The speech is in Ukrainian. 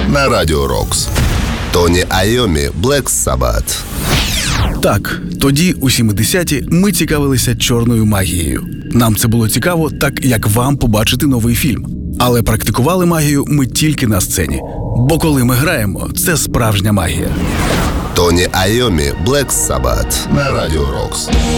на Радіо Рокс. Тоні Айомі, Black Sabbath. Так, тоді, у 70-ті, ми цікавилися чорною магією. Нам це було цікаво, так як вам побачити новий фільм. Але практикували магію ми тільки на сцені. Бо коли ми граємо, це справжня магія. Тоні Айомі, Black Sabbath на Радіо Рокс.